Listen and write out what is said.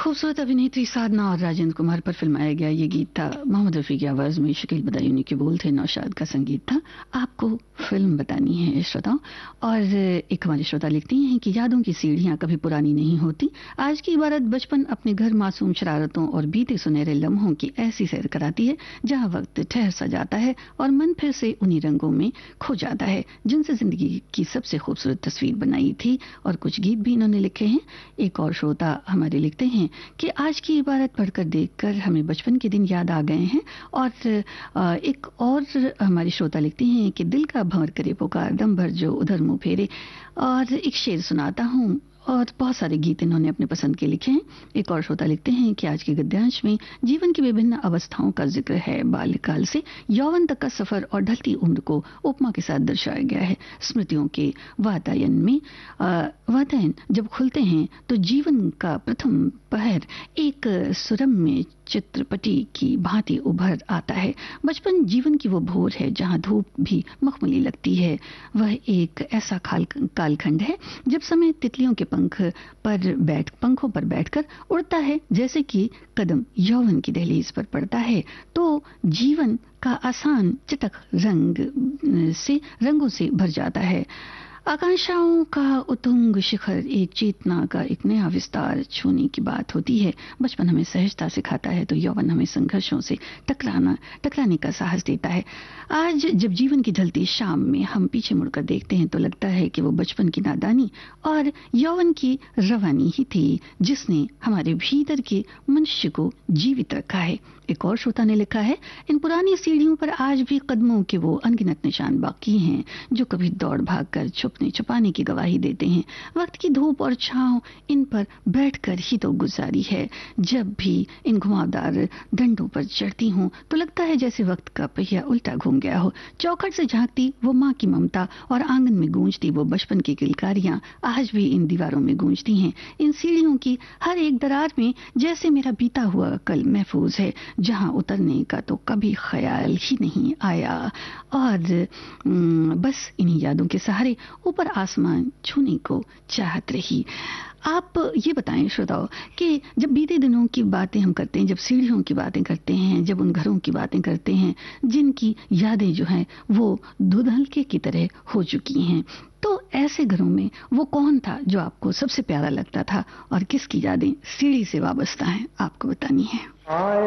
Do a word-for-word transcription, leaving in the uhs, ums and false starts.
खूबसूरत अभिनेत्री साधना और राजेंद्र कुमार पर फिल्माया गया ये गीत था। मोहम्मद रफ़ी की आवाज़ में शकील बदायूनी के बोल थे, नौशाद का संगीत था। आपको फिल्म बतानी है श्रोताओं। और एक हमारे श्रोता लिखती हैं कि यादों की सीढ़ियां कभी पुरानी नहीं होती। आज की इबारत बचपन अपने घर मासूम शरारतों और बीते सुनहरे लम्हों की ऐसी सैर कराती है जहां वक्त ठहर सा जाता है और मन फिर से उन्हीं रंगों में खो जाता है जिनसे जिंदगी की सबसे खूबसूरत तस्वीर बनाई थी। और कुछ गीत भी इन्होंने लिखे हैं। एक और श्रोता हमारे लिखते हैं कि आज की इबारत पढ़कर देखकर हमें बचपन के दिन याद आ गए हैं। और एक और हमारी श्रोता लिखती हैं कि दिल का भंवर करे पुकार, दम भर जो उधर मुंह फेरे। और एक शेर सुनाता हूँ। और बहुत सारे गीत इन्होंने अपने पसंद के लिखे हैं। एक और श्रोता लिखते हैं कि आज के गद्यांश में जीवन की विभिन्न अवस्थाओं का जिक्र है। बाल्यकाल से यौवन तक का सफर और ढलती उम्र को उपमा के साथ दर्शाया गया है। स्मृतियों के वातायन में वातायन जब खुलते हैं तो जीवन का प्रथम पहर एक सुरम्य चित्रपटी की भांति उभर आता है। बचपन जीवन की वो भोर है जहां धूप भी मखमली लगती है। वह एक ऐसा कालखंड है जब समय तितलियों के पंख पर बैठ पंखों पर बैठकर उड़ता है। जैसे कि कदम यौवन की दहलीज पर पड़ता है तो जीवन का आसान चटक रंग से रंगों से भर जाता है। आकांक्षाओं का उतुंग शिखर, एक चेतना का एक नया विस्तार छूने की बात होती है। बचपन हमें सहजता सिखाता है तो यौवन हमें संघर्षों से टकराना टकराने का साहस देता है। आज जब जीवन की ढलती शाम में हम पीछे मुड़कर देखते हैं तो लगता है कि वो बचपन की नादानी और यौवन की रवानी ही थी जिसने हमारे भीतर के मनुष्य को जीवित रखा है। एक और श्रोता ने लिखा है, इन पुरानी सीढ़ियों पर आज भी कदमों के वो अनगिनत निशान बाकी हैं जो कभी दौड़ भाग कर छुपने छुपाने की गवाही देते हैं। वक्त की धूप और छांव इन पर बैठकर ही तो गुजारी है। जब भी इन घुमावदार डंडों पर चढ़ती हूँ तो लगता है जैसे वक्त का पहिया उल्टा घूम गया हो। चौखट से झांकती वो माँ की ममता और आंगन में गूंजती वो बचपन की किलकारियां आज भी इन दीवारों में गूंजती हैं। इन सीढ़ियों की हर एक दरार में जैसे मेरा बीता हुआ कल महफूज है जहां उतरने का तो कभी ख्याल ही नहीं आया। और बस इन्हीं यादों के सहारे ऊपर आसमान छूने को चाहत रही। आप ये बताएं श्रोताओं कि जब बीते दिनों की बातें हम करते हैं, जब सीढ़ियों की बातें करते हैं, जब उन घरों की बातें करते हैं जिनकी यादें जो हैं वो धुंधलके की तरह हो चुकी हैं, तो ऐसे घरों में वो कौन था जो आपको सबसे प्यारा लगता था और किसकी यादें सीढ़ी से वाबस्ता हैं, आपको बतानी है।